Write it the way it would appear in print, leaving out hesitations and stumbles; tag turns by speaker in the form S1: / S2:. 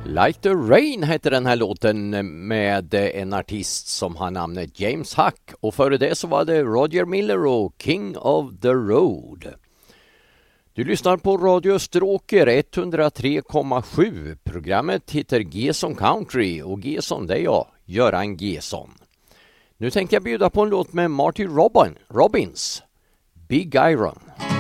S1: Like the Rain heter den här låten med en artist som har namnet James Huck. Och före det så var det Roger Miller och King of the Road. Du lyssnar på Radio Stråker 103,7. Programmet heter Gesson Country och Gesson det är jag, Göran Gesson. Nu tänkte jag bjuda på en låt med Marty Robbins, Big Iron.